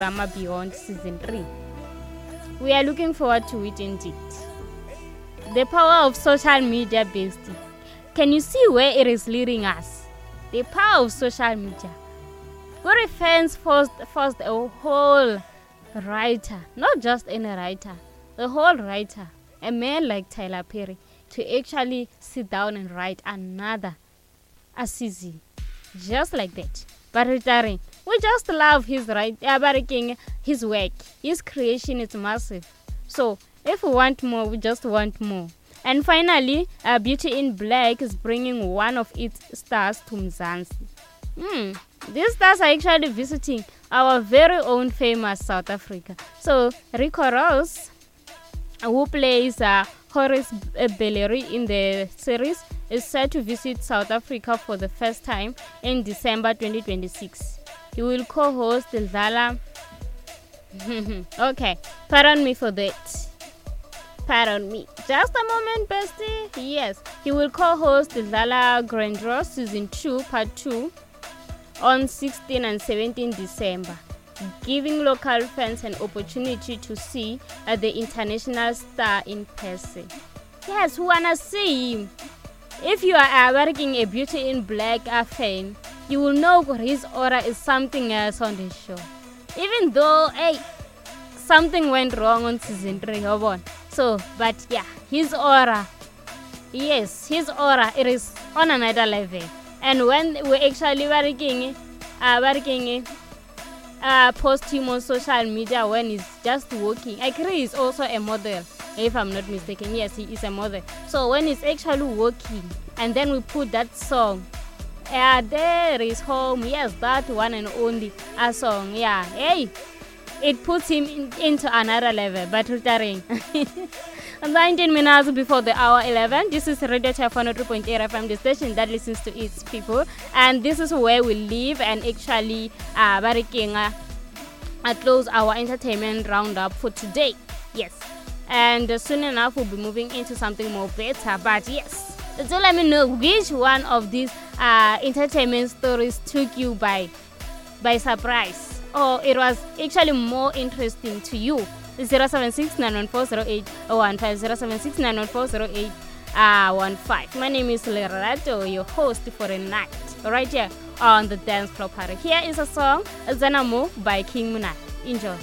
drama beyond season 3. We are looking forward to it indeed. The power of social media, bestie. Can you see where it is leading us? The power of social media. Gori fans forced a whole writer, not just any writer, a whole writer, a man like Tyler Perry, to actually sit down and write another Asizi, just like that. But retiring, we just love his his work. His creation is massive. So if we want more, we just want more. And finally, Beauty in Black is bringing one of its stars to Mzansi. These stars are actually visiting our very own famous South Africa. So Rico Ross, who plays Horace Bellery in the series, is set to visit South Africa for the first time in December 2026. He will co-host the Zala. Okay, pardon me for that. Pardon me. Just a moment, bestie. Yes, he will co-host the Zala Grandros Season 2, Part 2 on 16 and 17 December, giving local fans an opportunity to see the international star in person. Yes, we wanna see him. If you are working a Beauty in Black fan, you will know his aura is something else on the show. Even though, something went wrong on season 3, So, but yeah, his aura, it is on another level. And when we're actually post him on social media when he's just walking. I agree he's also a model, if I'm not mistaken. Yes, he is a model. So when he's actually walking, and then we put that song, there is home. Yes, that one and only a song. Yeah, it puts him into another level. But retiring. 19 minutes before the hour 11. This is Radio Chai 103.8 FM, the station that listens to its people, and this is where we live and actually close our entertainment roundup for today. Yes, and soon enough we'll be moving into something more better. But yes, so let me know which one of these entertainment stories took you by surprise, or it was actually more interesting to you. 076-914-0815, 076-914-0815. My name is Lerato, your host for the night, right here on the Dance Floor Party. Here is a song, Zanamo by King Muna. Enjoy.